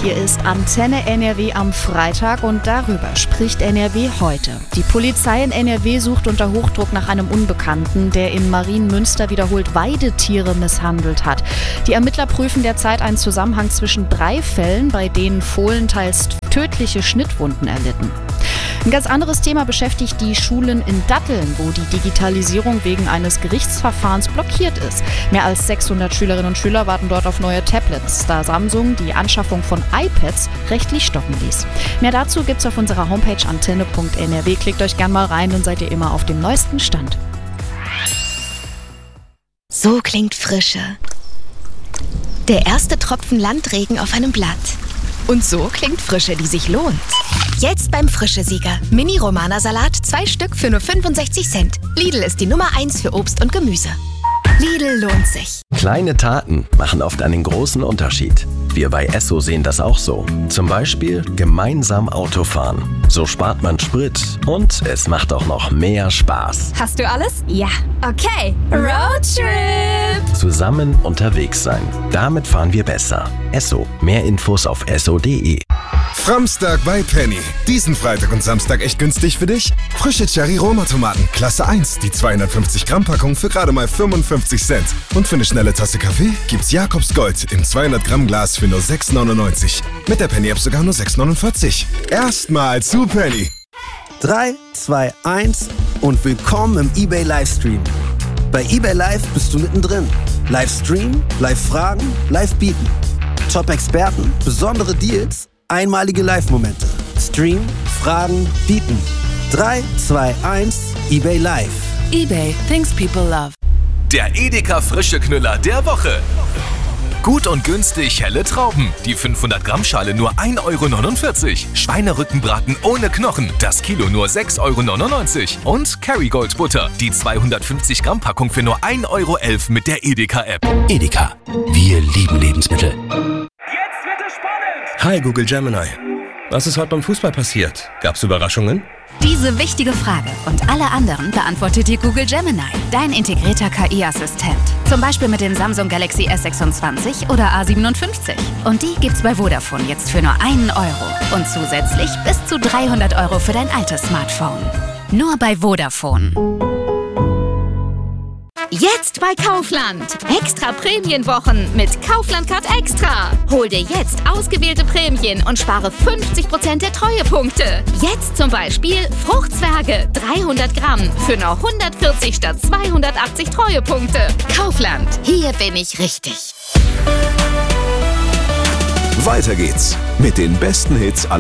Hier ist Antenne NRW am Freitag und darüber spricht NRW heute. Die Polizei in NRW sucht unter Hochdruck nach einem Unbekannten, der in Marienmünster wiederholt Weidetiere misshandelt hat. Die Ermittler prüfen derzeit einen Zusammenhang zwischen 3 Fällen, bei denen Fohlen teils tödliche Schnittwunden erlitten. Ein ganz anderes Thema beschäftigt die Schulen in Datteln, wo die Digitalisierung wegen eines Gerichtsverfahrens blockiert ist. Mehr als 600 Schülerinnen und Schüler warten dort auf neue Tablets, da Samsung die Anschaffung von iPads rechtlich stoppen ließ. Mehr dazu gibt's auf unserer Homepage antenne.nrw. Klickt euch gern mal rein, dann seid ihr immer auf dem neuesten Stand. So klingt Frische. Der erste Tropfen Landregen auf einem Blatt. Und so klingt Frische, die sich lohnt. Jetzt beim Frische-Sieger. Mini-Romana-Salat, 2 Stück für nur 65 Cent. Lidl ist die Nummer 1 für Obst und Gemüse. Lidl lohnt sich. Kleine Taten machen oft einen großen Unterschied. Wir bei Esso sehen das auch so. Zum Beispiel gemeinsam Autofahren. So spart man Sprit und es macht auch noch mehr Spaß. Hast du alles? Ja. Okay. Roadtrip! Zusammen unterwegs sein. Damit fahren wir besser. Esso. Mehr Infos auf esso.de. Framstag bei Penny. Diesen Freitag und Samstag echt günstig für dich? Frische Cherry-Roma-Tomaten, Klasse 1, die 250 Gramm Packung für gerade mal 55 Cent. Und für eine schnelle Tasse Kaffee gibt's Jakobs Gold im 200 Gramm Glas für nur 6,99. Mit der Penny-App sogar nur 6,49. Erstmal zu Penny. 3, 2, 1 und willkommen im eBay Livestream. Bei eBay Live bist du mittendrin. Livestream, Live-Fragen, Live-Bieten. Top-Experten, besondere Deals, einmalige Live-Momente. Stream, Fragen, Bieten. 3, 2, 1, eBay Live. eBay, things people love. Der Edeka Frische Knüller der Woche. Gut und günstig helle Trauben. Die 500 Gramm Schale nur 1,49 €. Schweinerückenbraten ohne Knochen. Das Kilo nur 6,99 €. Und Kerrygold Butter. Die 250 Gramm Packung für nur 1,11 € mit der Edeka App. Edeka. Wir lieben Lebensmittel. Jetzt wird es spannend! Hi Google Gemini. Was ist heute beim Fußball passiert? Gab's Überraschungen? Diese wichtige Frage und alle anderen beantwortet dir Google Gemini, dein integrierter KI-Assistent. Zum Beispiel mit dem Samsung Galaxy S26 oder A57. Und die gibt's bei Vodafone jetzt für nur 1 € und zusätzlich bis zu 300 € für dein altes Smartphone. Nur bei Vodafone. Jetzt bei Kaufland. Extra Prämienwochen mit Kaufland Card Extra. Hol dir jetzt ausgewählte Prämien und spare 50% der Treuepunkte. Jetzt zum Beispiel Fruchtzwerge 300 Gramm für nur 140 statt 280 Treuepunkte. Kaufland. Hier bin ich richtig. Weiter geht's mit den besten Hits aller